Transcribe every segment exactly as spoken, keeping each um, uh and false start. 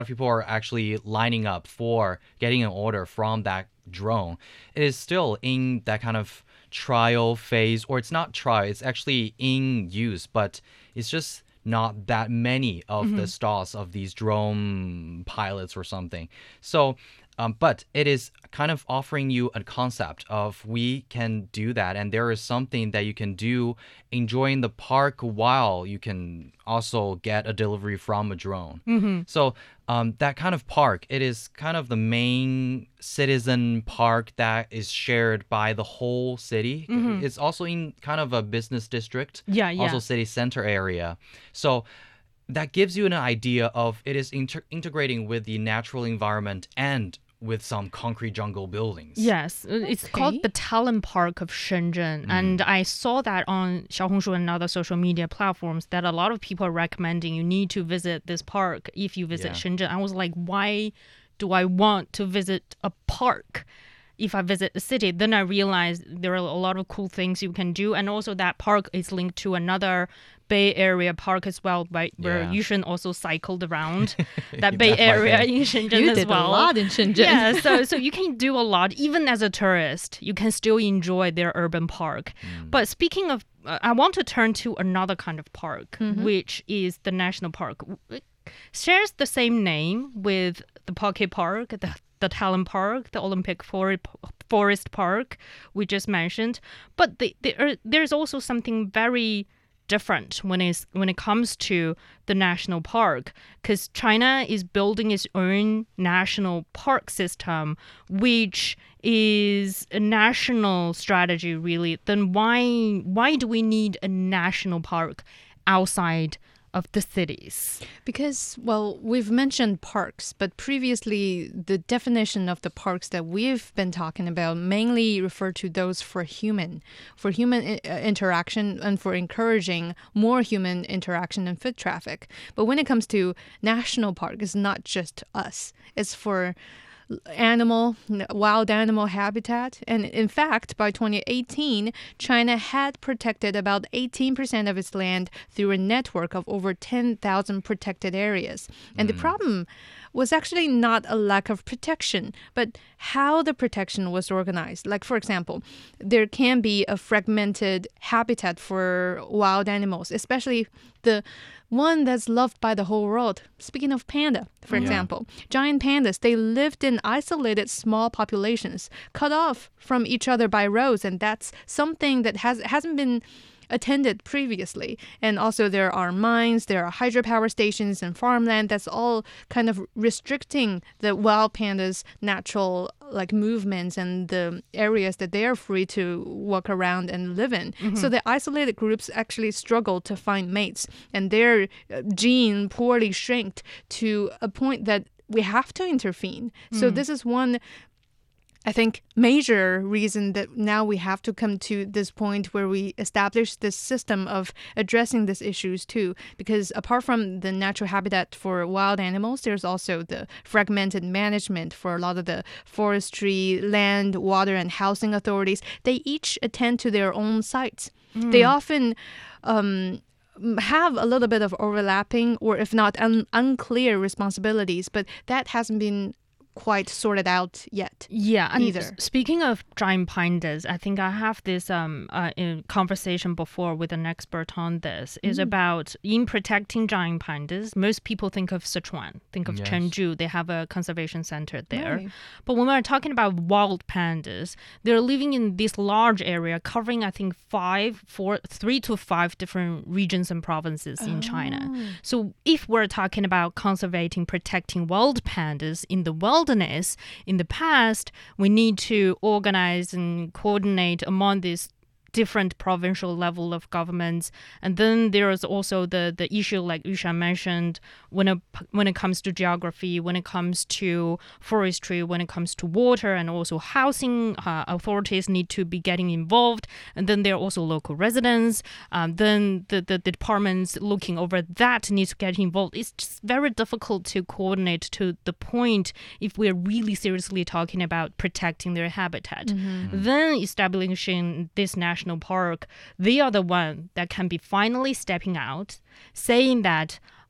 people are actually lining up for getting an order from that drone. It is still in that kind of trial phase, or it's not trial, it's actually in use, but it's just not that many of mm-hmm. the stalls of these drone pilots or something. So Um, but it is kind of offering you a concept of we can do that, and there is something that you can do enjoying the park while you can also get a delivery from a drone. Mm-hmm. So um, that kind of park, it is kind of the main citizen park that is shared by the whole city. Mm-hmm. It's also in kind of a business district, yeah, yeah. also city center area. So that gives you an idea of it is inter- integrating with the natural environment and with some concrete jungle buildings. Yes, it's okay. called the Talent Park of Shenzhen. Mm. And I saw that on Xiaohongshu and other social media platforms that a lot of people are recommending you need to visit this park if you visit yeah. Shenzhen. I was like, why do I want to visit a park if I visit the city? Then I realized there are a lot of cool things you can do. And also that park is linked to another Bay Area park as well, right? Where yeah. Yushen also cycled around that Bay Area right. in Shenzhen you as did well. a lot in Shenzhen. Yeah, so so you can do a lot. Even as a tourist, you can still enjoy their urban park. Mm. But speaking of, uh, I want to turn to another kind of park, mm-hmm. which is the national park. It shares the same name with the Pocket Park, the the Talent Park, the Olympic Forest Park we just mentioned. But the, the, er, there's also something very different when it's when it comes to the national park, because China is building its own national park system, which is a national strategy really. Then why why do we need a national park outside of the cities? Because, well, we've mentioned parks, but previously the definition of the parks that we've been talking about mainly refer to those for human, for human I- interaction and for encouraging more human interaction and foot traffic. But when it comes to national park, it's not just us. It's for animal, wild animal habitat. And in fact, by twenty eighteen, China had protected about eighteen percent of its land through a network of over ten thousand protected areas. And mm. the problem was actually not a lack of protection, but how the protection was organized. Like, for example, there can be a fragmented habitat for wild animals, especially the one that's loved by the whole world. Speaking of panda, for yeah. example, giant pandas, they lived in isolated small populations, cut off from each other by roads, and that's something that has, hasn't been attended previously. And also there are mines, there are hydropower stations and farmland that's all kind of restricting the wild pandas' natural like movements and the areas that they are free to walk around and live in. Mm-hmm. So the isolated groups actually struggle to find mates, and their gene poorly shrinked to a point that we have to intervene. Mm. So this is one, I think, major reason that now we have to come to this point where we establish this system of addressing these issues too. Because apart from the natural habitat for wild animals, there's also the fragmented management for a lot of the forestry, land, water, and housing authorities. They each attend to their own sites. Mm. They often um, have a little bit of overlapping or if not un- unclear responsibilities, but that hasn't been quite sorted out yet. Yeah, and either. Speaking of giant pandas, I think I have this um uh, conversation before with an expert on this. Mm. Is about in protecting giant pandas. Most people think of Sichuan, think of yes. Chengdu. They have a conservation center there. Right. But when we're talking about wild pandas, they're living in this large area covering, I think, five, four, three to five different regions and provinces oh. in China. So if we're talking about conserving, protecting wild pandas in the wild wilderness, in the past, we need to organize and coordinate among these different provincial level of governments. And then there is also the, the issue, like Yushan mentioned, when it, when it comes to geography, when it comes to forestry, when it comes to water, and also housing uh, authorities need to be getting involved. And then there are also local residents. Um, then the, the, the departments looking over that need to get involved. It's just very difficult to coordinate to the point if we're really seriously talking about protecting their habitat. Mm-hmm. Then establishing this national National park, they are the one that can be finally stepping out, saying that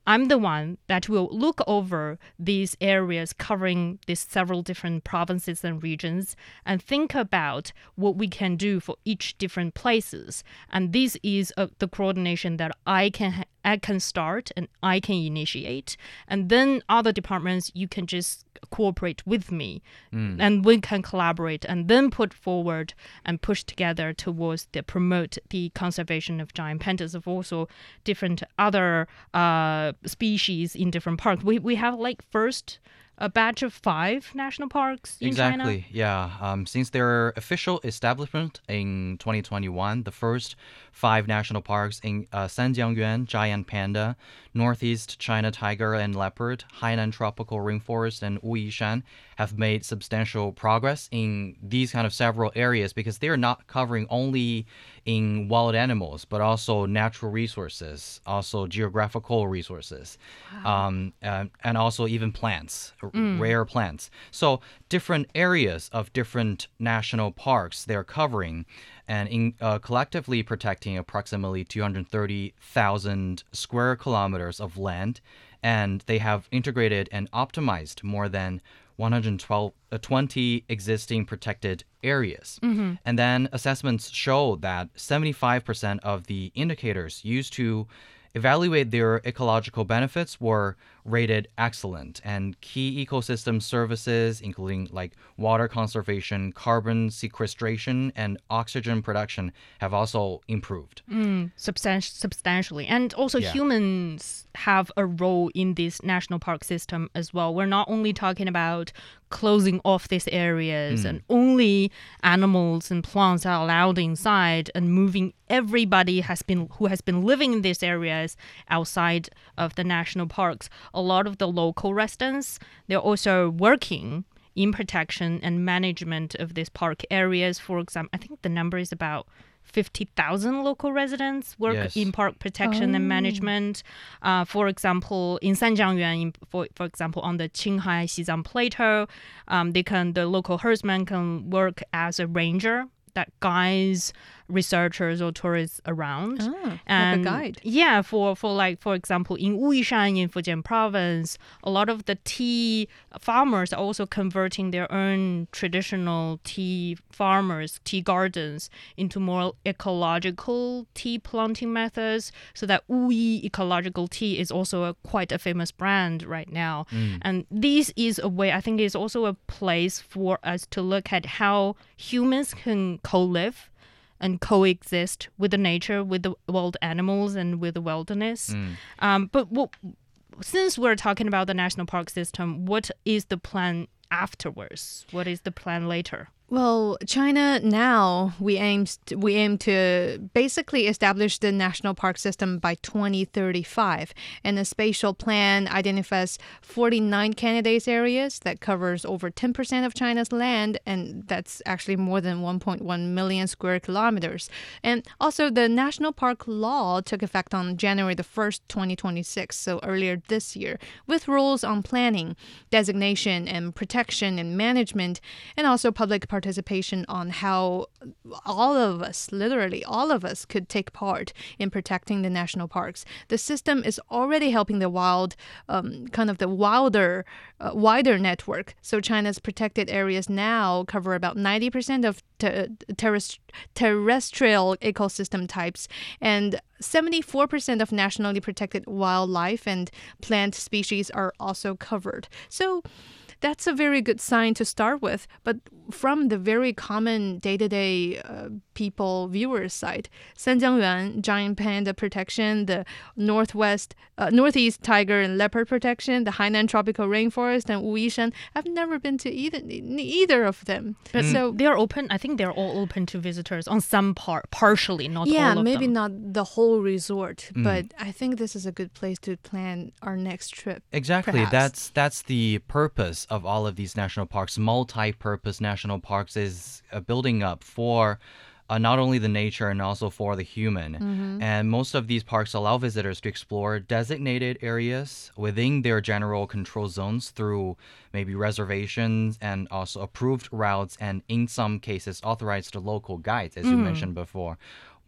I'm the one that will look over these areas covering these several different provinces and regions and think about what we can do for each different places. And this is uh, the coordination that I can ha- I can start and I can initiate. And then other departments, you can just cooperate with me mm. and we can collaborate and then put forward and push together towards the promote the conservation of giant pandas, of also different other uh, species in different parks. We we have like first a batch of five national parks in exactly, China. yeah. Um, since their official establishment in twenty twenty-one, the first five national parks in uh, Sanjiangyuan, giant panda, Northeast China tiger and leopard, Hainan tropical rainforest, and Wuyishan have made substantial progress in these kind of several areas because they are not covering only in wild animals, but also natural resources, also geographical resources, wow. um, and, and also even plants, mm. rare plants. So different areas of different national parks they're covering and in, uh, collectively protecting approximately two hundred thirty thousand square kilometers of land. And they have integrated and optimized more than one hundred twelve, uh, twenty existing protected areas. Mm-hmm. And then assessments show that seventy-five percent of the indicators used to evaluate their ecological benefits were rated excellent, and key ecosystem services, including like water conservation, carbon sequestration, and oxygen production, have also improved. Mm, substan- substantially. And also yeah. humans have a role in this national park system as well. We're not only talking about closing off these areas mm. and only animals and plants are allowed inside and moving everybody has been who has been living in these areas outside of the national parks. A lot of the local residents, they're also working in protection and management of these park areas. For example, I think the number is about fifty thousand local residents work yes. in park protection oh. and management. Uh, for example, in Sanjiangyuan, in, for, for example, on the Qinghai Xizang Plateau, um, they can the local herdsman can work as a ranger that guides researchers or tourists around. Oh, and like a guide. Yeah, for, for like, for example, in Wuyishan in Fujian province, a lot of the tea farmers are also converting their own traditional tea farmers, tea gardens into more ecological tea planting methods, so that Wuyi ecological tea is also a, quite a famous brand right now. Mm. And this is a way, I think is also a place for us to look at how humans can co-live and coexist with the nature, with the wild animals, and with the wilderness. Mm. Um, but what, since we're talking about the national park system, what is the plan afterwards? What is the plan later? Well, China now, we aim, to, we aim to basically establish the national park system by twenty thirty-five. And the spatial plan identifies forty-nine candidates areas that covers over ten percent of China's land. And that's actually more than one point one million square kilometers. And also the national park law took effect on January the first, twenty twenty-six, so earlier this year, with rules on planning, designation, and protection and management, and also public participation. participation on how all of us, literally all of us, could take part in protecting the national parks. The system is already helping the wild, um, kind of the wilder, uh, wider network. So China's protected areas now cover about ninety percent of ter- terrest- terrestrial ecosystem types, and seventy-four percent of nationally protected wildlife and plant species are also covered. So that's a very good sign to start with. But from the very common day-to-day uh, people, viewers' side, Sanjiangyuan giant panda protection, the Northwest, uh, Northeast tiger and leopard protection, the Hainan tropical rainforest, and Wuyishan, I've never been to either either of them. But mm. so they're open. I think they're all open to visitors on some part, partially, not yeah, all of maybe them. not the whole resort, Mm. but I think this is a good place to plan our next trip. Exactly. Perhaps. That's that's the purpose of all of these national parks. Multi-purpose national parks is uh, building up for uh, not only the nature and also for the human. Mm-hmm. And most of these parks allow visitors to explore designated areas within their general control zones through maybe reservations and also approved routes, and in some cases authorized local guides, as mm. you mentioned before.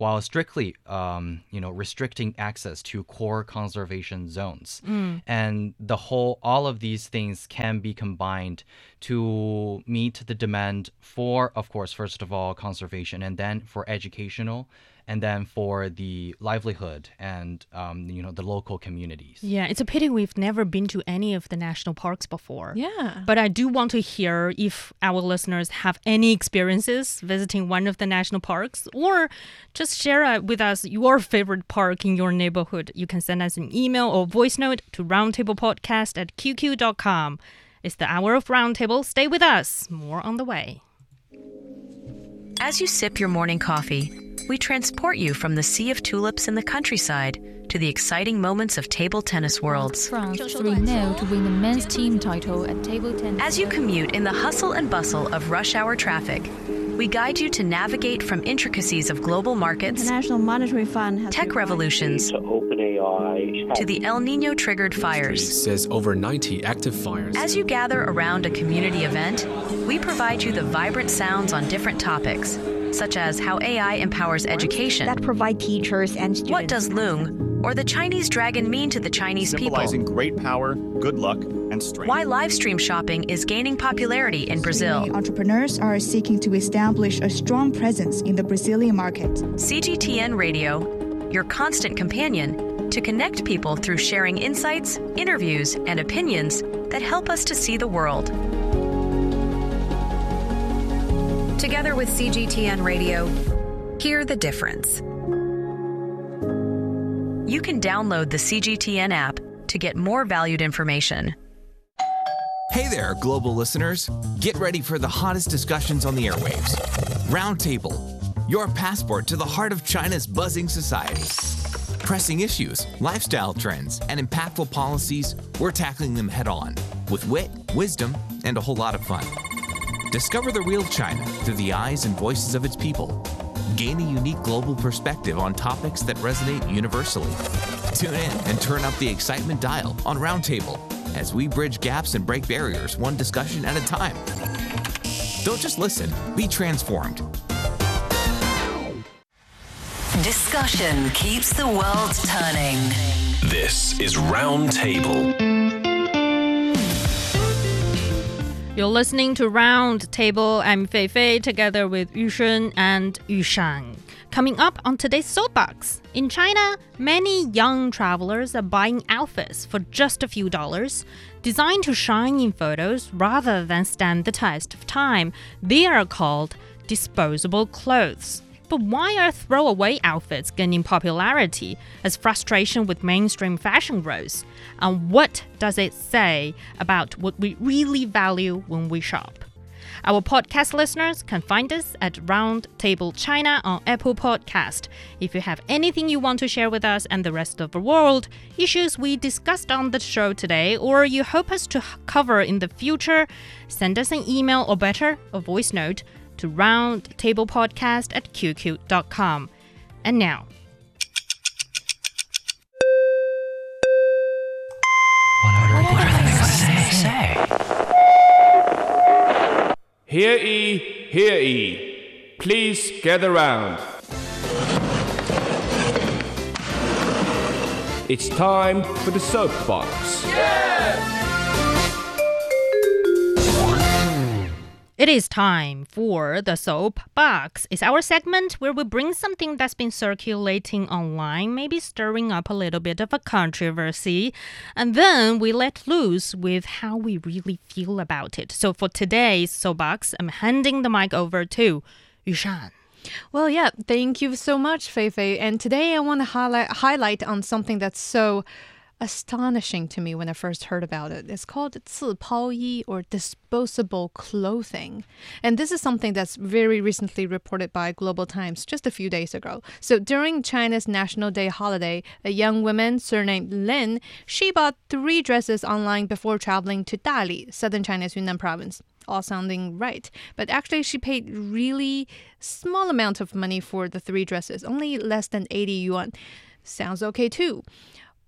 while strictly, um, you know, restricting access to core conservation zones. Mm. And the whole, all of these things can be combined to meet the demand for, of course, first of all, conservation, and then for educational, and then for the livelihood and, um, you know, the local communities. Yeah, it's a pity we've never been to any of the national parks before. Yeah. But I do want to hear if our listeners have any experiences visiting one of the national parks, or just share uh, with us your favorite park in your neighborhood. You can send us an email or voice note to roundtablepodcast at q q dot com. It's the hour of Roundtable. Stay with us. More on the way. As you sip your morning coffee, we transport you from the sea of tulips in the countryside to the exciting moments of table tennis worlds. France three nil to win the men's team title at table tennis. As you commute in the hustle and bustle of rush hour traffic, we guide you to navigate from intricacies of global markets, International Monetary Fund has tech revolutions, to OpenAI, to the El Nino-triggered fires. Says over ninety active fires. As you gather around a community event, we provide you the vibrant sounds on different topics, such as how A I empowers education, that provide teachers and students. what does Loong or the Chinese dragon mean to the Chinese people, symbolizing great power, good luck, and strength. why live stream shopping is gaining popularity in Brazil. Entrepreneurs are seeking to establish a strong presence in the Brazilian market. C G T N Radio, your constant companion to connect people through sharing insights, interviews, and opinions that help us to see the world. Together with C G T N Radio, hear the difference. You can download the C G T N app to get more valued information. Hey there, global listeners. Get ready for the hottest discussions on the airwaves. Roundtable, your passport to the heart of China's buzzing society. Pressing issues, lifestyle trends, and impactful policies, we're tackling them head on with wit, wisdom, and a whole lot of fun. Discover the real China through the eyes and voices of its people. Gain a unique global perspective on topics that resonate universally. Tune in and turn up the excitement dial on Roundtable as we bridge gaps and break barriers one discussion at a time. Don't just listen, be transformed. Discussion keeps the world turning. This is Roundtable. You're listening to Round Table. I'm Fei Fei, together with Yushun and Yushan. Coming up on today's Soapbox. In China, many young travelers are buying outfits for just a few dollars. Designed to shine in photos rather than stand the test of time, they are called disposable clothes. But why are throwaway outfits gaining popularity as frustration with mainstream fashion grows? And what does it say about what we really value when we shop? Our podcast listeners can find us at Roundtable China on Apple Podcast. If you have anything you want to share with us and the rest of the world, issues we discussed on the show today, or you hope us to cover in the future, send us an email or better, a voice note to roundtablepodcast at q q dot com. And now, What are, what are they going to say? say? Hear ye, hear ye. Please gather round. It's time for the soapbox. it is time for the Soapbox. It's our segment where we bring something that's been circulating online, maybe stirring up a little bit of a controversy, and then we let loose with how we really feel about it. So for today's Soapbox, I'm handing the mic over to Yushan. Well, yeah, thank you so much, Fei Fei. And today I want to highlight, highlight on something that's so astonishing to me when I first heard about it. It's called 自抛衣 or disposable clothing. And this is something that's very recently reported by Global Times just a few days ago. So during China's National Day holiday, a young woman surnamed Lin, she bought three dresses online before traveling to Dali, southern China's Yunnan province. All sounding right. But actually, she paid really small amount of money for the three dresses, only less than eighty yuan. Sounds okay too.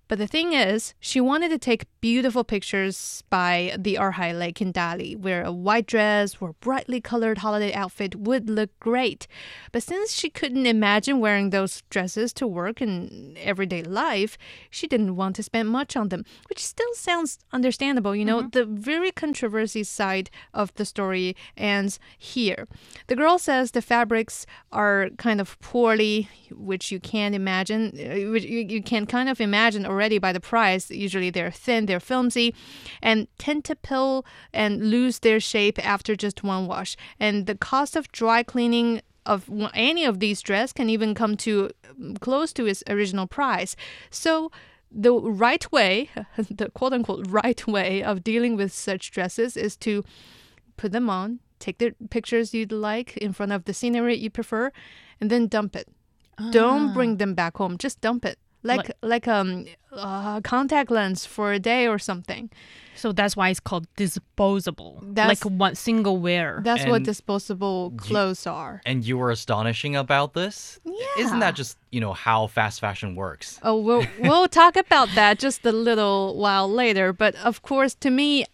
But the thing is, she wanted to take beautiful pictures by the Erhai Lake in Dali, where a white dress or brightly colored holiday outfit would look great. But since she couldn't imagine wearing those dresses to work in everyday life, she didn't want to spend much on them, which still sounds understandable. You know, mm-hmm. the very controversy side of the story ends here. The girl says the fabrics are kind of poorly, which you can't imagine, which you, you can kind of imagine already by the price. Usually they're thin, they're filmy, and tend to peel and lose their shape after just one wash. And the cost of dry cleaning of any of these dresses can even come to close to its original price. So the right way, the quote-unquote right way of dealing with such dresses is to put them on, take the pictures you'd like in front of the scenery you prefer, and then dump it. Ah. Don't bring them back home. Just dump it. Like like um uh, contact lens for a day or something. So that's why it's called disposable. That's, like one single wear. That's and what disposable clothes you, are. And you were astonishing about this? Yeah. Isn't that just, you know, how fast fashion works? Oh, we'll, we'll talk about that just a little while later. But of course, to me,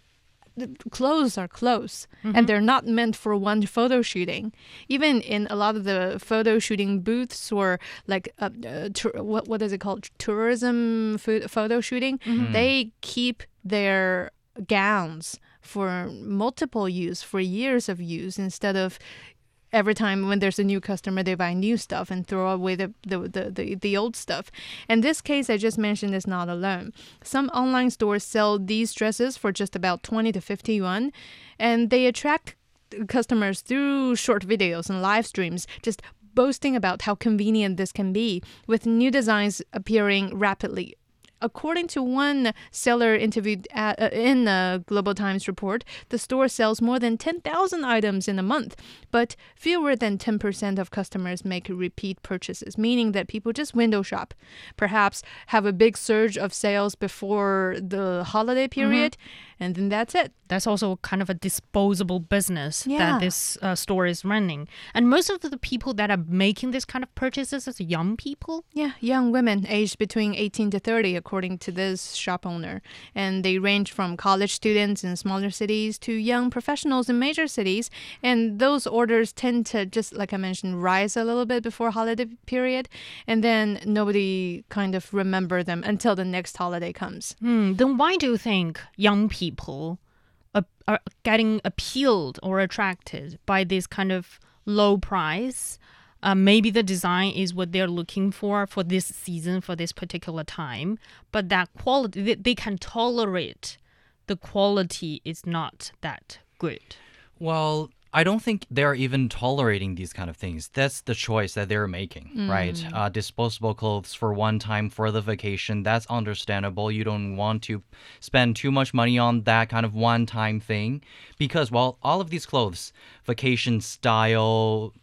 clothes are clothes, mm-hmm. and they're not meant for one photo shooting. Even in a lot of the photo shooting booths or like uh, uh, tur- what what is it called, tourism fo- photo shooting, mm-hmm. they keep their gowns for multiple use, for years of use, instead of every time when there's a new customer, they buy new stuff and throw away the, the, the, the, the old stuff. And this case I just mentioned is not alone. Some online stores sell these dresses for just about twenty to fifty yuan, and they attract customers through short videos and live streams, just boasting about how convenient this can be, with new designs appearing rapidly. According to one seller interviewed at, uh, in the Global Times report, the store sells more than ten thousand items in a month, but fewer than ten percent of customers make repeat purchases, meaning that people just window shop, perhaps have a big surge of sales before the holiday period, mm-hmm. and then that's it. That's also kind of a disposable business yeah. that this uh, store is running. And most of the people that are making this kind of purchases is young people? Yeah, young women aged between eighteen to thirty, according to this shop owner. And they range from college students in smaller cities to young professionals in major cities. And those orders tend to, just like I mentioned, rise a little bit before holiday period. And then nobody kind of remember them until the next holiday comes. Hmm, then why do you think young people are getting appealed or attracted by this kind of low price? Uh, maybe the design is what they're looking for for this season, for this particular time, but that quality, they, they can tolerate the quality is not that good. Well, I don't think they're even tolerating these kind of things. That's the choice that they're making, mm. right? Uh, disposable clothes for one time for the vacation, that's understandable. You don't want to spend too much money on that kind of one-time thing because, well, all of these clothes, vacation style,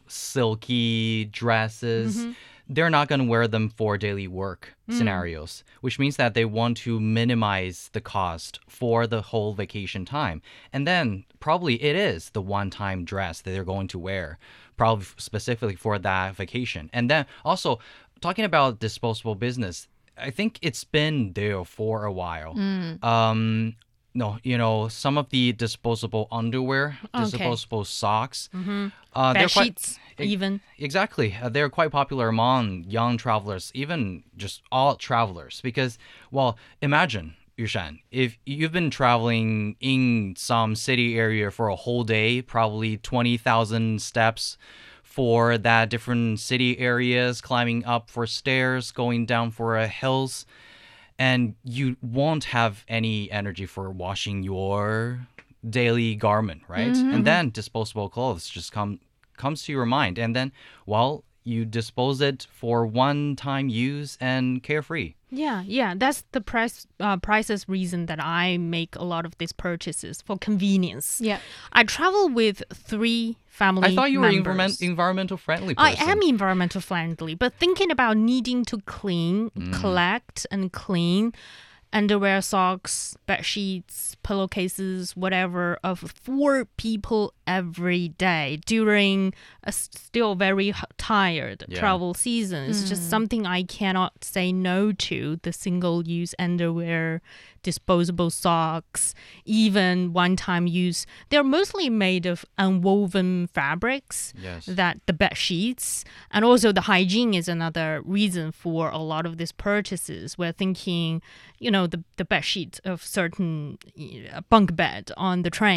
silky dresses, mm-hmm. they're not going to wear them for daily work mm. scenarios, which means that they want to minimize the cost for the whole vacation time. And then probably it is the one-time dress that they're going to wear, probably specifically for that vacation. And then also, talking about disposable business, I think it's been there for a while. Mm. Um, no, you know, some of the disposable underwear, okay. disposable socks. Mm-hmm. Uh, Bed sheets, quite, even. Exactly. Uh, they're quite popular among young travelers, even just all travelers. Because, well, imagine, Yushan, if you've been traveling in some city area for a whole day, probably twenty thousand steps for that different city areas, climbing up for stairs, going down for a hills, and you won't have any energy for washing your daily garment, right? Mm-hmm. And then disposable clothes just come comes to your mind, and then, well, you dispose it for one-time use and carefree. Yeah, yeah, that's the price uh, prices reason that I make a lot of these purchases, for convenience. Yeah, I travel with three family I thought you members. were environment, environmental friendly person. I am environmental friendly, but thinking about needing to clean, mm. collect and clean, underwear, socks, bed sheets, pillowcases, whatever, of four people every day during a still very tired Yeah. travel season. It's Mm. just something I cannot say no to. The single-use underwear, disposable socks, even one-time use. They're mostly made of unwoven fabrics. Yes. That the bed sheets, and also the hygiene is another reason for a lot of these purchases. We're thinking, you know, the, the bed sheet of certain uh, bunk bed on the train.